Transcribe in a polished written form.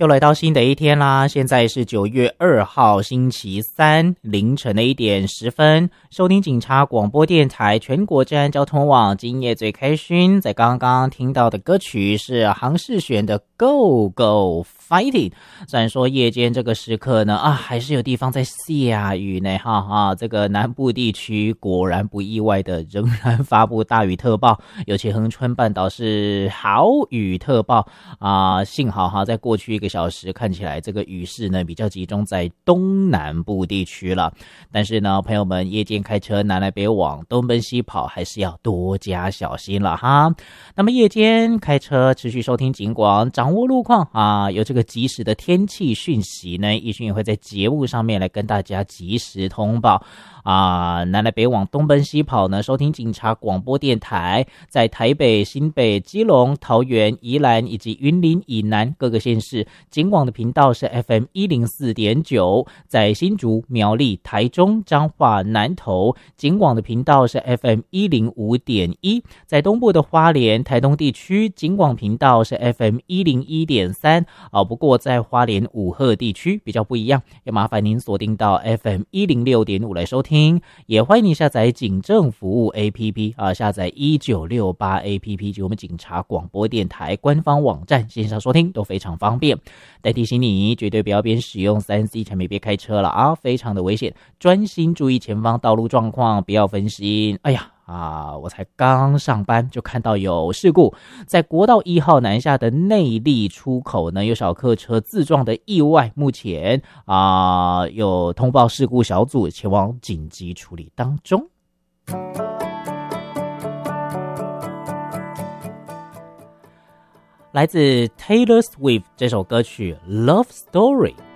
又来到新的一天啦！现在是9月2号星期三凌晨的1点10分，收听警察广播电台全国治安交通网，今夜最开心。在刚刚听到的歌曲是杭世璇的 Go Go Fighting。虽然说夜间这个时刻呢，还是有地方在下雨呢，这个南部地区果然不意外的仍然发布大雨特报，尤其恒春半岛是豪雨特报幸好在过去1个小时看起来这个雨势呢比较集中在东南部地区了，但是呢朋友们夜间开车南来北往东奔西跑还是要多加小心了哈。那么夜间开车持续收听警广，掌握路况有这个及时的天气讯息呢，奕迅也会在节目上面来跟大家及时通报南来北往东奔西跑呢，收听警察广播电台，在台北、新北、基隆、桃园、宜兰以及云林以南各个县市，警广的频道是 FM 104.9，在新竹、苗栗、台中、彰化、南投，警广的频道是 FM 105.1，在东部的花莲、台东地区，警广频道是 FM 101.3不过在花莲武鹤地区比较不一样，要麻烦您锁定到 FM 106.5来收听。也欢迎你下载警政服务 APP 下载1968 APP 及我们警察广播电台官方网站，线上收听都非常方便。但提醒你绝对不要边使用 3C 产品边开车了非常的危险，专心注意前方道路状况，不要分心。我才刚上班就看到有事故，在国道1号南下的内壢出口呢，有小客车自撞的意外，目前有通报事故小组前往紧急处理当中。来自 Taylor Swift 这首歌曲 Love Story。